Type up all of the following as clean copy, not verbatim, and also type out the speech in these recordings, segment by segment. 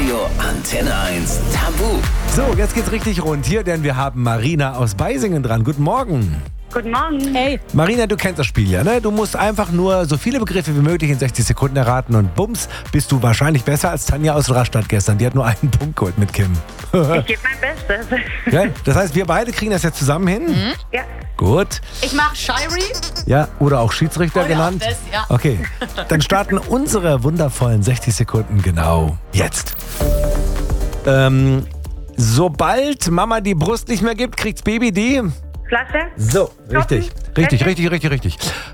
Radio Antenne 1 Tabu. So, jetzt geht's richtig rund hier, denn wir haben Marina aus Beisingen dran. Guten Morgen. Guten Morgen. Hey. Marina, du kennst das Spiel ja, ne? Du musst einfach nur so viele Begriffe wie möglich in 60 Sekunden erraten und bums, bist du wahrscheinlich besser als Tanja aus Rastatt gestern. Die hat nur einen Punkt geholt mit Kim. Ich gebe mein Bestes. Ja, das heißt, wir beide kriegen das jetzt zusammen hin? Ja. Gut. Ich mach Shirey. Ja, oder auch Schiedsrichter Oder genannt. auch das, ja. Okay, dann starten unsere wundervollen 60 Sekunden genau jetzt. Sobald Mama die Brust nicht mehr gibt, kriegt's Baby die... Flasche? So, richtig. Richtig.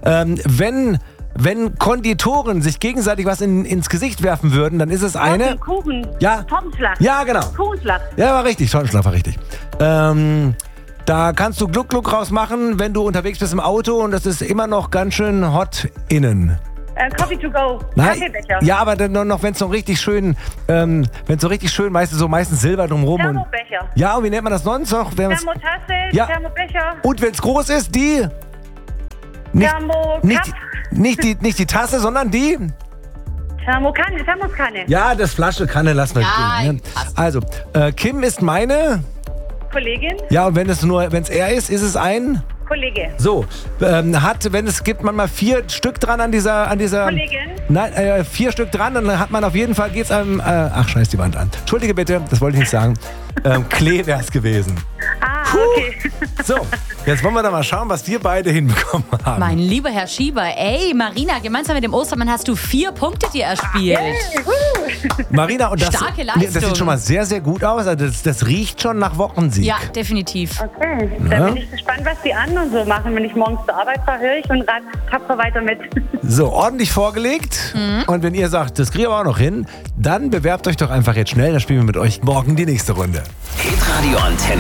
Wenn Konditoren sich gegenseitig was ins Gesicht werfen würden, dann ist es eine... Kuchen. Ja. Tortenschlag. Ja, genau. Kuchenschlag. Ja, war richtig. Tortenschlag war richtig. Da kannst du Gluck-Gluck rausmachen, wenn du unterwegs bist im Auto und das ist immer noch ganz schön hot innen. Coffee to go. Nein, Kaffeebecher. ja, aber dann noch, wenn es so richtig schön, meistens Silber drumherum. Thermobecher. Ja, und wie nennt man das sonst noch? Thermotasse, Ja. Thermobecher, Und wenn es groß ist, die... Thermocup, Nicht die Tasse, sondern die... Thermoskanne. Ja, das Flasche Kanne lassen wir Ja, stehen. Ne? passt. Also, Kim ist meine... Kollegin, Ja, und wenn es er ist es ein... Kollege. So, es gibt manchmal 4 Stück dran an dieser... Kollegin. Nein, 4 Stück dran, dann hat man auf jeden Fall, geht's einem... ach, scheiß die Wand an. Entschuldige bitte, das wollte ich nicht sagen. Klee wär's gewesen. Okay. So, jetzt wollen wir da mal schauen, was wir beide hinbekommen haben. Mein lieber Herr Schieber, ey, Marina, gemeinsam mit dem Ostermann hast du 4 Punkte dir erspielt. Marina, und das, Starke Leistung. das sieht schon mal sehr, sehr gut aus. Also das riecht schon nach Wochensieg. Ja, definitiv. Okay, dann bin ich gespannt, was die anderen so machen. Wenn ich morgens zur Arbeit fahre, höre ich und rat tapfer weiter mit. So, ordentlich vorgelegt. Und wenn ihr sagt, das kriegen wir auch noch hin, dann bewerbt euch doch einfach jetzt schnell. Dann spielen wir mit euch morgen die nächste Runde. Hitradio Antenne